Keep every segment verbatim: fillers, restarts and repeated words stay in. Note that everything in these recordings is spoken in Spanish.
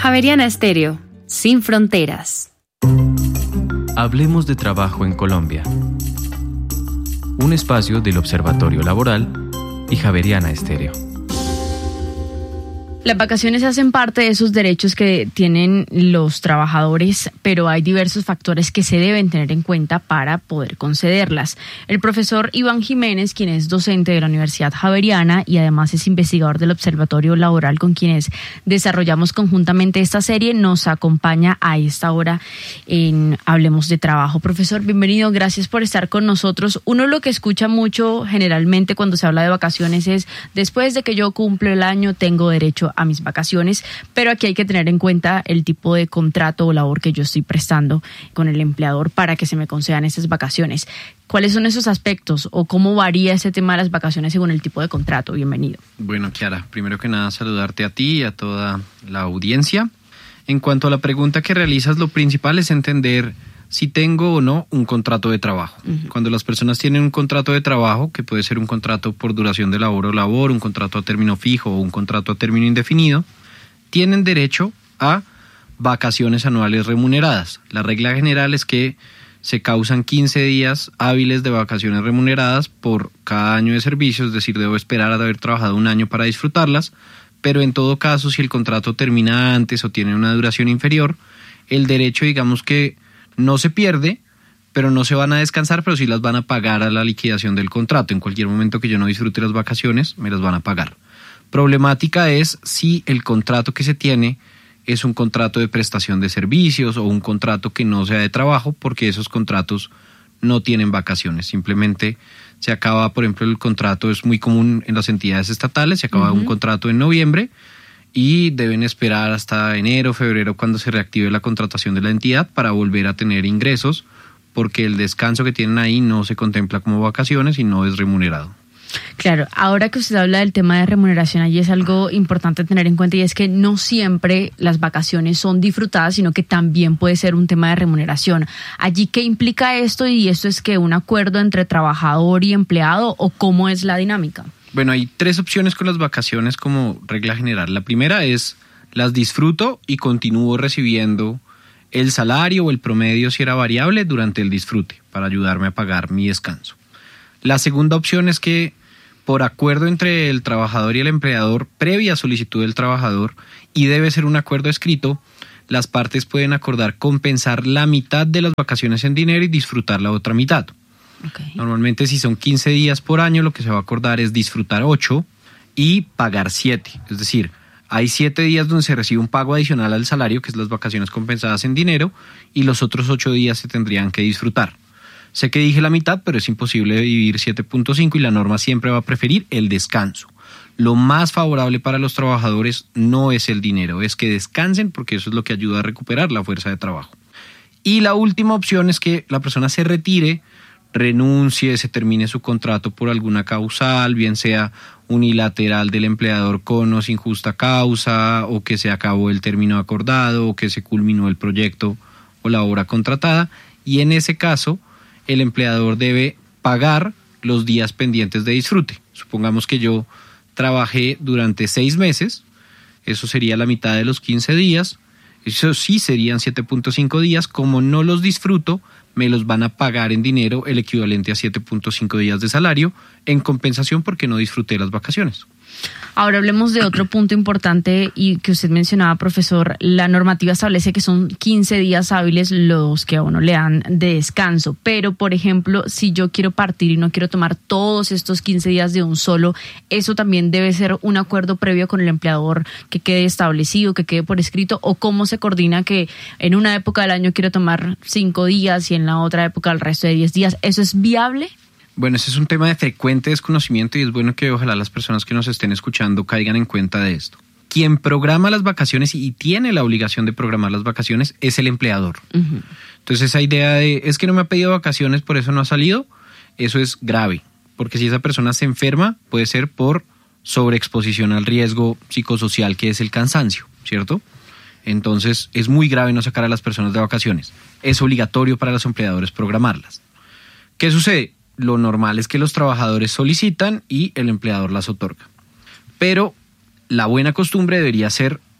Javeriana Estéreo, sin fronteras. Hablemos de trabajo en Colombia. Un espacio del Observatorio Laboral y Javeriana Estéreo. Las vacaciones hacen parte de esos derechos que tienen los trabajadores, pero hay diversos factores que se deben tener en cuenta para poder concederlas. El profesor Iván Jiménez, quien es docente de la Universidad Javeriana y además es investigador del Observatorio Laboral con quienes desarrollamos conjuntamente esta serie, nos acompaña a esta hora en Hablemos de Trabajo. Profesor, bienvenido, gracias por estar con nosotros. Uno lo que escucha mucho generalmente cuando se habla de vacaciones es: después de que yo cumplo el año tengo derecho a mis vacaciones, pero aquí hay que tener en cuenta el tipo de contrato o labor que yo estoy prestando con el empleador para que se me concedan esas vacaciones. ¿Cuáles son esos aspectos o cómo varía ese tema de las vacaciones según el tipo de contrato? Bienvenido. Bueno, Kiara, primero que nada saludarte a ti y a toda la audiencia. En cuanto a la pregunta que realizas, lo principal es entender si tengo o no un contrato de trabajo. Uh-huh. Cuando las personas tienen un contrato de trabajo, que puede ser un contrato por duración de labor o labor, un contrato a término fijo o un contrato a término indefinido, tienen derecho a vacaciones anuales remuneradas. La regla general es que se causan quince días hábiles de vacaciones remuneradas por cada año de servicio, es decir, debo esperar a haber trabajado un año para disfrutarlas, pero en todo caso, si el contrato termina antes o tiene una duración inferior, el derecho, digamos que no se pierde, pero no se van a descansar, pero sí las van a pagar a la liquidación del contrato. En cualquier momento que yo no disfrute las vacaciones, me las van a pagar. Problemática es si el contrato que se tiene es un contrato de prestación de servicios o un contrato que no sea de trabajo, porque esos contratos no tienen vacaciones. Simplemente se acaba, por ejemplo, el contrato es muy común en las entidades estatales, se acaba uh-huh. un contrato en noviembre, y deben esperar hasta enero, febrero, cuando se reactive la contratación de la entidad para volver a tener ingresos, porque el descanso que tienen ahí no se contempla como vacaciones y no es remunerado. Claro, ahora que usted habla del tema de remuneración, allí es algo importante tener en cuenta, y es que no siempre las vacaciones son disfrutadas, sino que también puede ser un tema de remuneración. Allí, ¿qué implica esto? ¿Y esto es que un acuerdo entre trabajador y empleado, o cómo es la dinámica? Bueno, hay tres opciones con las vacaciones como regla general. La primera es: las disfruto y continúo recibiendo el salario o el promedio, si era variable, durante el disfrute para ayudarme a pagar mi descanso. La segunda opción es que, por acuerdo entre el trabajador y el empleador, previa solicitud del trabajador, y debe ser un acuerdo escrito, las partes pueden acordar compensar la mitad de las vacaciones en dinero y disfrutar la otra mitad. Okay. Normalmente, si son quince días por año, lo que se va a acordar es disfrutar ocho y pagar siete. Es decir, hay siete días donde se recibe un pago adicional al salario, que es las vacaciones compensadas en dinero, y los otros ocho días se tendrían que disfrutar. Sé que dije la mitad, pero es imposible dividir siete punto cinco y la norma siempre va a preferir el descanso. Lo más favorable para los trabajadores no es el dinero, es que descansen, porque eso es lo que ayuda a recuperar la fuerza de trabajo. Y la última opción es que la persona se retire, renuncie, se termine su contrato por alguna causal, bien sea unilateral del empleador con o sin justa causa, o que se acabó el término acordado, o que se culminó el proyecto o la obra contratada, y en ese caso el empleador debe pagar los días pendientes de disfrute. Supongamos que yo trabajé durante seis meses, eso sería la mitad de los quince días, eso sí serían siete punto cinco días, como no los disfruto, me los van a pagar en dinero el equivalente a siete punto cinco días de salario en compensación porque no disfruté las vacaciones. Ahora hablemos de otro punto importante y que usted mencionaba, profesor. La normativa establece que son quince días hábiles los que a uno le dan de descanso, pero por ejemplo, si yo quiero partir y no quiero tomar todos estos quince días de un solo, eso también debe ser un acuerdo previo con el empleador que quede establecido, que quede por escrito, o cómo se coordina que en una época del año quiero tomar cinco días y en la otra época el resto de diez días. ¿Eso es viable? Bueno, ese es un tema de frecuente desconocimiento y es bueno que ojalá las personas que nos estén escuchando caigan en cuenta de esto. Quien programa las vacaciones y tiene la obligación de programar las vacaciones es el empleador. Uh-huh. Entonces esa idea de es que no me ha pedido vacaciones, por eso no ha salido, eso es grave, porque si esa persona se enferma puede ser por sobreexposición al riesgo psicosocial que es el cansancio, ¿cierto? Entonces es muy grave no sacar a las personas de vacaciones. Es obligatorio para los empleadores programarlas. ¿Qué sucede? Lo normal es que los trabajadores solicitan y el empleador las otorga. Pero la buena costumbre debería ser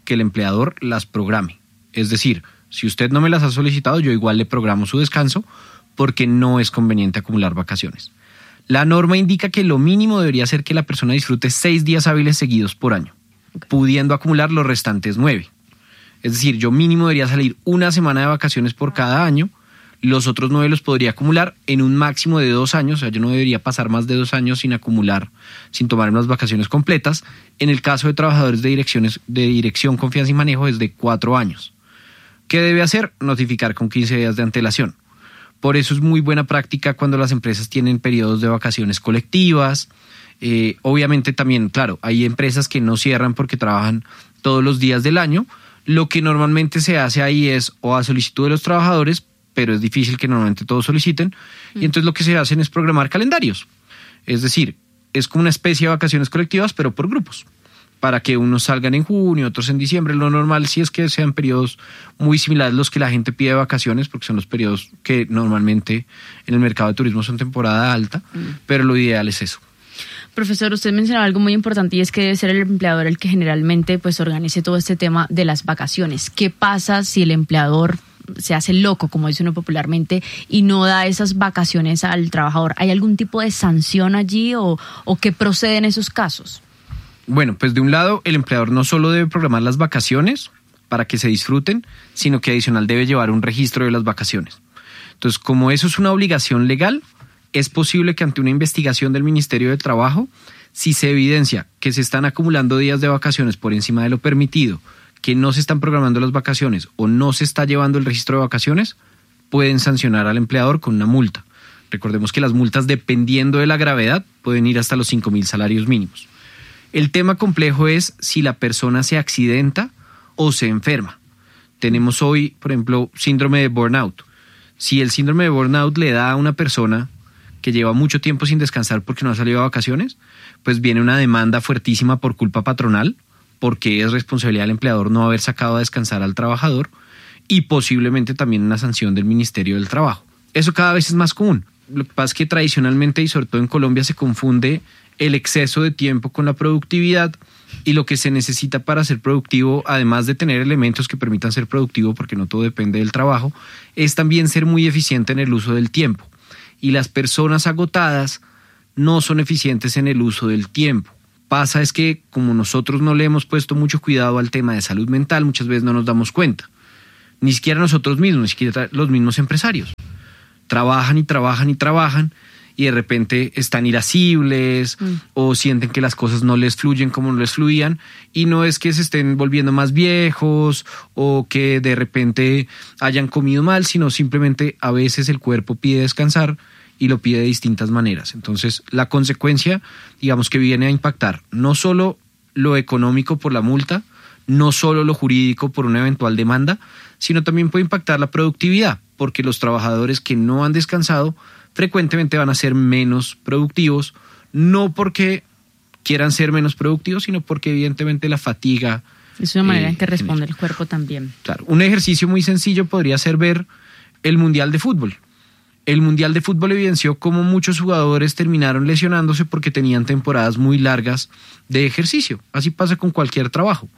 que el empleador las programe. Es decir, si usted no me las ha solicitado, yo igual le programo su descanso porque no es conveniente acumular vacaciones. La norma indica que lo mínimo debería ser que la persona disfrute seis días hábiles seguidos por año, pudiendo acumular los restantes nueve. Es decir, yo mínimo debería salir una semana de vacaciones por cada año, los otros nueve los podría acumular en un máximo de dos años, o sea, yo no debería pasar más de dos años sin acumular, sin tomar unas vacaciones completas. En el caso de trabajadores de direcciones, de dirección, confianza y manejo es de cuatro años. ¿Qué debe hacer? Notificar con quince días de antelación. Por eso es muy buena práctica cuando las empresas tienen periodos de vacaciones colectivas. Eh, obviamente también, claro, hay empresas que no cierran porque trabajan todos los días del año. Lo que normalmente se hace ahí es o a solicitud de los trabajadores, pero es difícil que normalmente todos soliciten, mm. y entonces lo que se hacen es programar calendarios. Es decir, es como una especie de vacaciones colectivas, pero por grupos, para que unos salgan en junio, otros en diciembre. Lo normal sí es que sean periodos muy similares los que la gente pide vacaciones, porque son los periodos que normalmente en el mercado de turismo son temporada alta, mm. pero lo ideal es eso. Profesor, usted mencionaba algo muy importante y es que debe ser el empleador el que generalmente pues organice todo este tema de las vacaciones. ¿Qué pasa si el empleador se hace loco, como dice uno popularmente, y no da esas vacaciones al trabajador? ¿Hay algún tipo de sanción allí o, o qué procede en esos casos? Bueno, pues de un lado, el empleador no solo debe programar las vacaciones para que se disfruten, sino que adicional debe llevar un registro de las vacaciones. Entonces, como eso es una obligación legal, es posible que ante una investigación del Ministerio de Trabajo, si se evidencia que se están acumulando días de vacaciones por encima de lo permitido, que no se están programando las vacaciones o no se está llevando el registro de vacaciones, pueden sancionar al empleador con una multa. Recordemos que las multas, dependiendo de la gravedad, pueden ir hasta los cinco mil salarios mínimos. El tema complejo es si la persona se accidenta o se enferma. Tenemos hoy, por ejemplo, síndrome de burnout. Si el síndrome de burnout le da a una persona que lleva mucho tiempo sin descansar porque no ha salido a vacaciones, pues viene una demanda fuertísima por culpa patronal, porque es responsabilidad del empleador no haber sacado a descansar al trabajador, y posiblemente también una sanción del Ministerio del Trabajo. Eso cada vez es más común. Lo que pasa es que tradicionalmente, y sobre todo en Colombia, se confunde el exceso de tiempo con la productividad, y lo que se necesita para ser productivo, además de tener elementos que permitan ser productivo, porque no todo depende del trabajo, es también ser muy eficiente en el uso del tiempo. Y las personas agotadas no son eficientes en el uso del tiempo. Pasa es que como nosotros no le hemos puesto mucho cuidado al tema de salud mental, muchas veces no nos damos cuenta. Ni siquiera nosotros mismos, ni siquiera los mismos empresarios. Trabajan y trabajan y trabajan y de repente están irascibles mm. o sienten que las cosas no les fluyen como no les fluían, y no es que se estén volviendo más viejos o que de repente hayan comido mal, sino simplemente a veces el cuerpo pide descansar y lo pide de distintas maneras. Entonces, la consecuencia, digamos que viene a impactar no solo lo económico por la multa, no solo lo jurídico por una eventual demanda, sino también puede impactar la productividad, porque los trabajadores que no han descansado frecuentemente van a ser menos productivos, no porque quieran ser menos productivos, sino porque evidentemente la fatiga... Es una manera eh, en que responde el cuerpo también. Claro, un ejercicio muy sencillo podría ser ver el Mundial de Fútbol. El Mundial de Fútbol evidenció cómo muchos jugadores terminaron lesionándose porque tenían temporadas muy largas de ejercicio. Así pasa con cualquier trabajo.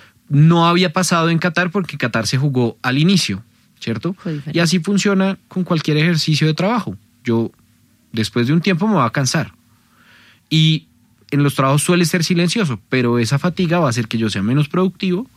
No había pasado en Qatar porque Qatar se jugó al inicio, ¿cierto? Y así funciona con cualquier ejercicio de trabajo. Yo, después de un tiempo, me voy a cansar. Y en los trabajos suele ser silencioso, pero esa fatiga va a hacer que yo sea menos productivo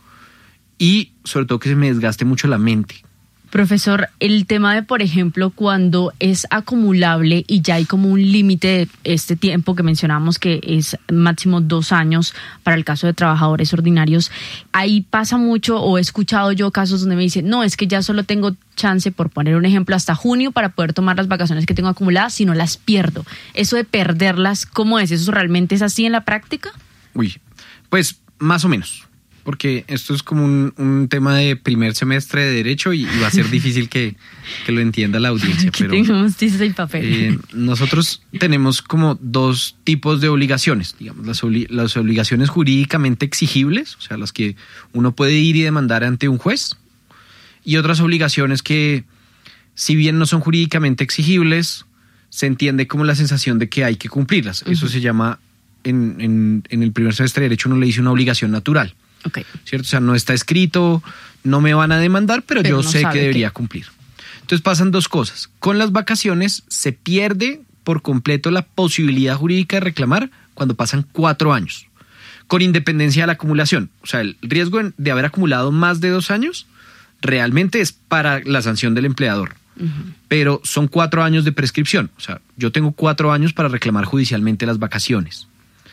y sobre todo que se me desgaste mucho la mente. Profesor, el tema de, por ejemplo, cuando es acumulable y ya hay como un límite de este tiempo que mencionamos que es máximo dos años para el caso de trabajadores ordinarios, ahí pasa mucho, o he escuchado yo casos donde me dicen, no, es que ya solo tengo chance, por poner un ejemplo, hasta junio para poder tomar las vacaciones que tengo acumuladas, si no las pierdo. Eso de perderlas, ¿cómo es? ¿Eso realmente es así en la práctica? Uy, pues más o menos. Porque esto es como un, un tema de primer semestre de Derecho y, y va a ser difícil que, que lo entienda la audiencia. Aquí pero tengamos tiza y papel. Eh, nosotros tenemos como dos tipos de obligaciones, digamos, las, obli- las obligaciones jurídicamente exigibles, o sea, las que uno puede ir y demandar ante un juez, y otras obligaciones que, si bien no son jurídicamente exigibles, se entiende como la sensación de que hay que cumplirlas. Uh-huh. Eso se llama, en, en, en el primer semestre de Derecho uno le dice una obligación natural. Okay. ¿Cierto? O sea, no está escrito, no me van a demandar, pero, pero yo no sé que debería que... cumplir. Entonces pasan dos cosas. Con las vacaciones se pierde por completo la posibilidad jurídica de reclamar cuando pasan cuatro años, con independencia de la acumulación. O sea, el riesgo de haber acumulado más de dos años realmente es para la sanción del empleador. Uh-huh. Pero son cuatro años de prescripción. O sea, yo tengo cuatro años para reclamar judicialmente las vacaciones.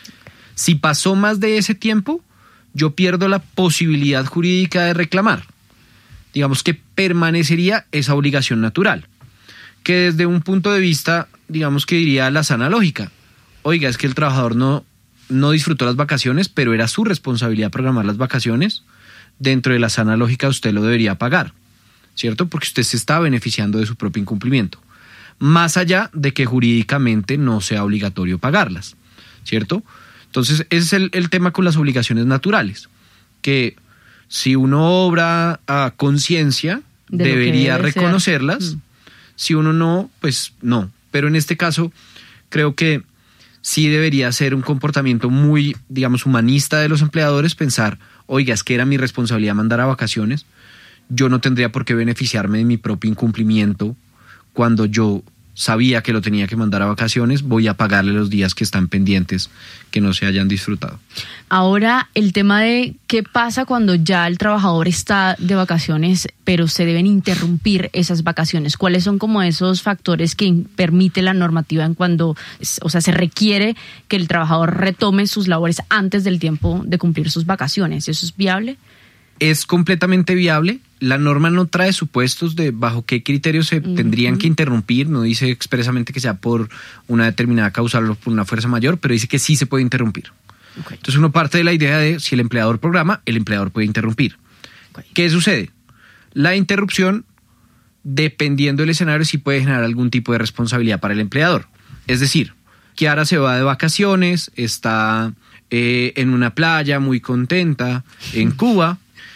Si pasó más de ese tiempo, yo pierdo la posibilidad jurídica de reclamar. Digamos que permanecería esa obligación natural, que desde un punto de vista, digamos que diría la sana lógica. Oiga, es que el trabajador no, no disfrutó las vacaciones, pero era su responsabilidad programar las vacaciones. Dentro de la sana lógica usted lo debería pagar, ¿cierto? Porque usted se está beneficiando de su propio incumplimiento. Más allá de que jurídicamente no sea obligatorio pagarlas, ¿cierto? Entonces, ese es el, el tema con las obligaciones naturales, que si uno obra a conciencia, de debería debe reconocerlas. Mm. Si uno no, pues no. Pero en este caso, creo que sí debería ser un comportamiento muy, digamos, humanista de los empleadores, pensar, oiga, es que era mi responsabilidad mandar a vacaciones, yo no tendría por qué beneficiarme de mi propio incumplimiento cuando yo sabía que lo tenía que mandar a vacaciones, voy a pagarle los días que están pendientes, que no se hayan disfrutado. Ahora, el tema de qué pasa cuando ya el trabajador está de vacaciones, pero se deben interrumpir esas vacaciones. ¿Cuáles son como esos factores que permite la normativa en cuando, o sea, se requiere que el trabajador retome sus labores antes del tiempo de cumplir sus vacaciones? ¿Eso es viable? Es completamente viable. La norma no trae supuestos de bajo qué criterios se uh-huh. tendrían que interrumpir, no dice expresamente que sea por una determinada causal o por una fuerza mayor, pero dice que sí se puede interrumpir. Okay. Entonces uno parte de la idea de si el empleador programa, el empleador puede interrumpir. Okay. ¿Qué sucede? La interrupción, dependiendo del escenario, sí puede generar algún tipo de responsabilidad para el empleador. Es decir, Kiara se va de vacaciones, está eh, en una playa muy contenta en Cuba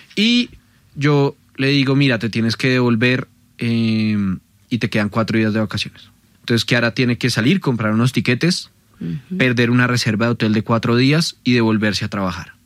y yo le digo, mira, te tienes que devolver eh, y te quedan cuatro días de vacaciones. Entonces Kiara tiene que salir, comprar unos tiquetes, uh-huh. perder una reserva de hotel de cuatro días y devolverse a trabajar.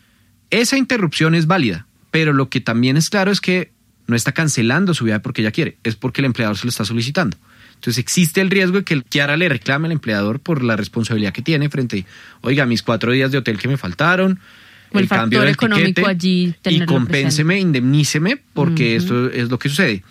Esa interrupción es válida, pero lo que también es claro es que no está cancelando su viaje porque ella quiere, es porque el empleador se lo está solicitando. Entonces existe el riesgo de que Kiara le reclame al empleador por la responsabilidad que tiene frente a, oiga, mis cuatro días de hotel que me faltaron, o el, el cambio del tiquete, allí y compénseme, presente. Indemníceme, porque uh-huh. esto es lo que sucede.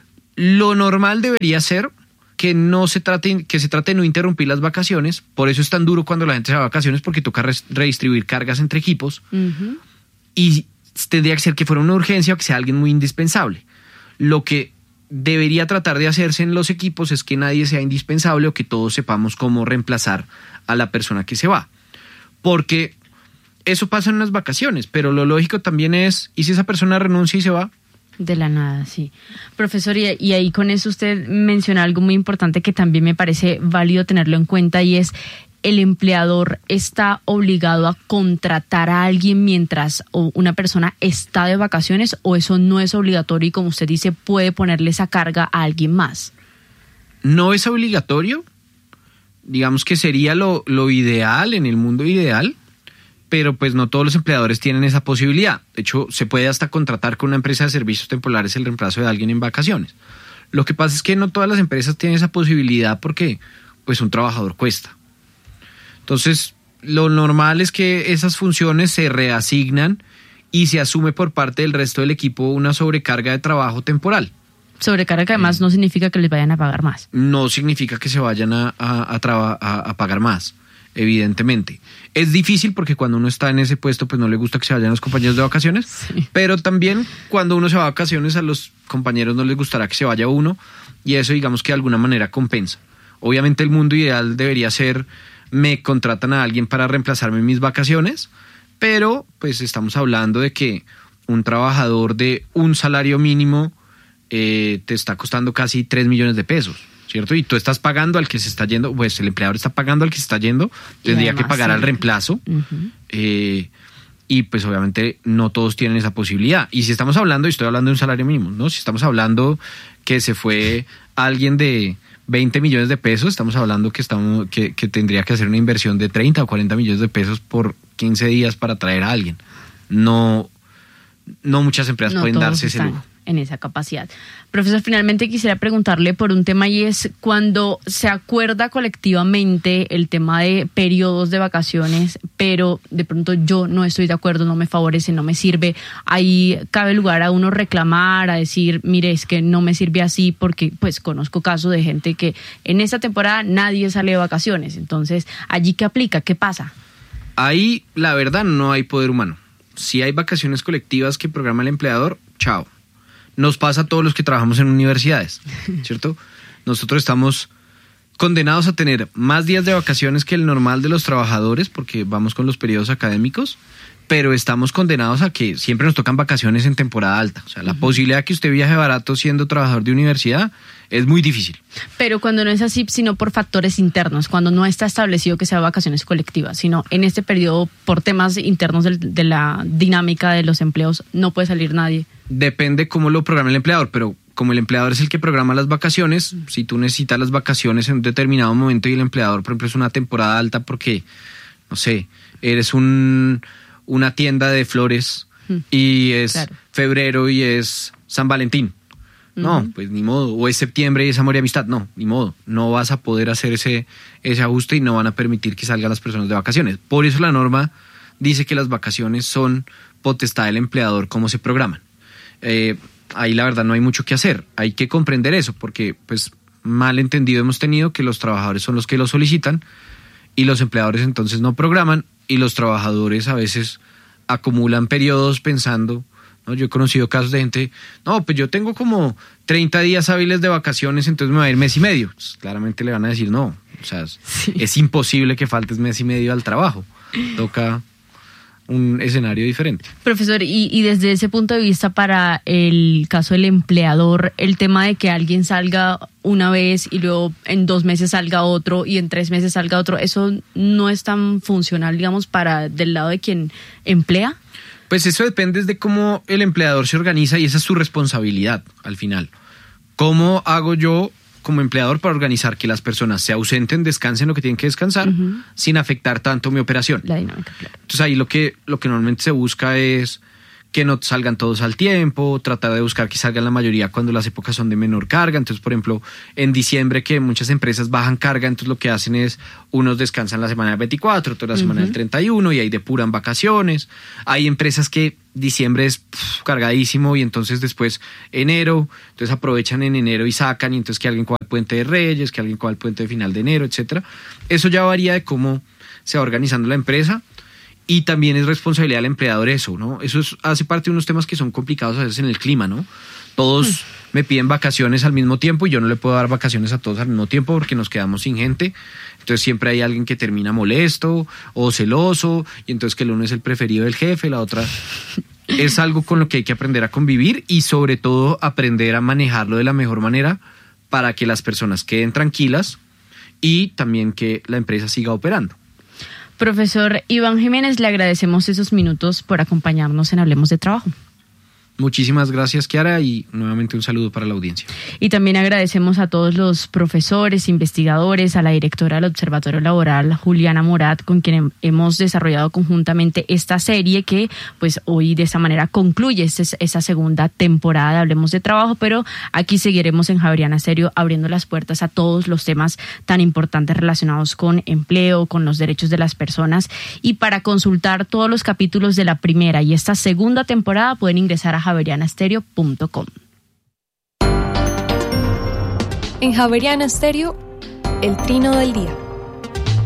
Lo normal debería ser que no se trate, que se trate de no interrumpir las vacaciones, por eso es tan duro cuando la gente se va a vacaciones, porque toca re- redistribuir cargas entre equipos, uh-huh. y tendría que ser que fuera una urgencia o que sea alguien muy indispensable. Lo que debería tratar de hacerse en los equipos es que nadie sea indispensable o que todos sepamos cómo reemplazar a la persona que se va, porque eso pasa en las vacaciones, pero lo lógico también es, ¿y si esa persona renuncia y se va? De la nada, sí. Profesor, y, y ahí con eso usted menciona algo muy importante que también me parece válido tenerlo en cuenta, y es el empleador está obligado a contratar a alguien mientras una persona está de vacaciones, o eso no es obligatorio y, como usted dice, puede ponerle esa carga a alguien más. No es obligatorio, digamos que sería lo, lo ideal, en el mundo ideal, pero pues no todos los empleadores tienen esa posibilidad. De hecho, se puede hasta contratar con una empresa de servicios temporales el reemplazo de alguien en vacaciones. Lo que pasa es que no todas las empresas tienen esa posibilidad porque pues un trabajador cuesta. Entonces, lo normal es que esas funciones se reasignan y se asume por parte del resto del equipo una sobrecarga de trabajo temporal. Sobrecarga que además eh, no significa que les vayan a pagar más. No significa que se vayan a, a, a, traba, a, a pagar más. Evidentemente. Es difícil porque cuando uno está en ese puesto pues no le gusta que se vayan los compañeros de vacaciones, sí. Pero también cuando uno se va de vacaciones a los compañeros no les gustará que se vaya uno, y eso digamos que de alguna manera compensa. Obviamente el mundo ideal debería ser, me contratan a alguien para reemplazarme en mis vacaciones, pero pues estamos hablando de que un trabajador de un salario mínimo eh, te está costando casi tres millones de pesos. ¿Cierto? Y tú estás pagando al que se está yendo, pues el empleador está pagando al que se está yendo, tendría además, que pagar sí. al reemplazo, uh-huh. eh, y pues obviamente no todos tienen esa posibilidad. Y si estamos hablando, y estoy hablando de un salario mínimo, ¿no? Si estamos hablando que se fue alguien de veinte millones de pesos, estamos hablando que, estamos, que, que tendría que hacer una inversión de treinta o cuarenta millones de pesos por quince días para traer a alguien. no, no muchas empresas no pueden todos darse ese están lujo. En esa capacidad. Profesor, finalmente quisiera preguntarle por un tema, y es cuando se acuerda colectivamente el tema de periodos de vacaciones, pero de pronto yo no estoy de acuerdo, no me favorece, no me sirve, ahí cabe lugar a uno reclamar, a decir, mire, es que no me sirve así, porque pues conozco casos de gente que en esta temporada nadie sale de vacaciones. Entonces, ¿allí qué aplica? ¿Qué pasa? Ahí, la verdad, no hay poder humano. Si hay vacaciones colectivas que programa el empleador, chao. Nos pasa a todos los que trabajamos en universidades, ¿cierto? Nosotros estamos condenados a tener más días de vacaciones que el normal de los trabajadores porque vamos con los periodos académicos, pero estamos condenados a que siempre nos tocan vacaciones en temporada alta. O sea, la uh-huh. posibilidad de que usted viaje barato siendo trabajador de universidad es muy difícil. Pero cuando no es así, sino por factores internos, cuando no está establecido que sea vacaciones colectivas, sino en este periodo por temas internos de, de la dinámica de los empleos, no puede salir nadie. Depende cómo lo programa el empleador, pero como el empleador es el que programa las vacaciones, uh-huh. si tú necesitas las vacaciones en un determinado momento y el empleador, por ejemplo, es una temporada alta porque, no sé, eres un... una tienda de flores uh-huh. y es claro. febrero y es San Valentín. Uh-huh. No, pues ni modo. O es septiembre y es amor y amistad. No, ni modo. No vas a poder hacer ese, ese ajuste y no van a permitir que salgan las personas de vacaciones. Por eso la norma dice que las vacaciones son potestad del empleador, cómo se programan. Eh, ahí la verdad no hay mucho que hacer. Hay que comprender eso porque pues mal entendido hemos tenido que los trabajadores son los que lo solicitan y los empleadores entonces no programan. Y los trabajadores a veces acumulan periodos pensando, ¿no? Yo he conocido casos de gente, no, pues yo tengo como treinta días hábiles de vacaciones, entonces me va a ir mes y medio. Pues claramente le van a decir no, o sea, sí. es imposible que faltes mes y medio al trabajo. Toca un escenario diferente. Profesor, y, y desde ese punto de vista para el caso del empleador, el tema de que alguien salga una vez y luego en dos meses salga otro y en tres meses salga otro, ¿eso no es tan funcional, digamos, para del lado de quien emplea? Pues eso depende de cómo el empleador se organiza y esa es su responsabilidad al final. ¿Cómo hago yo como empleador para organizar que las personas se ausenten, descansen lo que tienen que descansar, uh-huh. sin afectar tanto mi operación? La dinámica, claro. Entonces ahí lo que, lo que normalmente se busca es que no salgan todos al tiempo, tratar de buscar que salgan la mayoría cuando las épocas son de menor carga. Entonces, por ejemplo, en diciembre que muchas empresas bajan carga, entonces lo que hacen es, unos descansan la semana del veinticuatro, otra la uh-huh. semana del treinta y uno y ahí depuran vacaciones. Hay empresas que diciembre es pff, cargadísimo y entonces después enero, entonces aprovechan en enero y sacan y entonces que alguien coja el puente de Reyes, que alguien coja el puente de final de enero, etcétera. Eso ya varía de cómo se va organizando la empresa. Y también es responsabilidad del empleador eso, ¿no? Eso es, hace parte de unos temas que son complicados a veces en el clima, ¿no? Todos mm. me piden vacaciones al mismo tiempo y yo no le puedo dar vacaciones a todos al mismo tiempo porque nos quedamos sin gente. Entonces siempre hay alguien que termina molesto o celoso y entonces que el uno es el preferido del jefe, la otra... Es algo con lo que hay que aprender a convivir y sobre todo aprender a manejarlo de la mejor manera para que las personas queden tranquilas y también que la empresa siga operando. Profesor Iván Jiménez, le agradecemos esos minutos por acompañarnos en Hablemos de Trabajo. Muchísimas gracias, Kiara, y nuevamente un saludo para la audiencia. Y también agradecemos a todos los profesores, investigadores, a la directora del Observatorio Laboral, Juliana Morat, con quien hemos desarrollado conjuntamente esta serie que pues hoy de esta manera concluye esta segunda temporada de Hablemos de Trabajo, pero aquí seguiremos en Javeriana Estéreo abriendo las puertas a todos los temas tan importantes relacionados con empleo, con los derechos de las personas. Y para consultar todos los capítulos de la primera y esta segunda temporada pueden ingresar a javeriana estéreo punto com. En Javeriana Estéreo, el trino del día.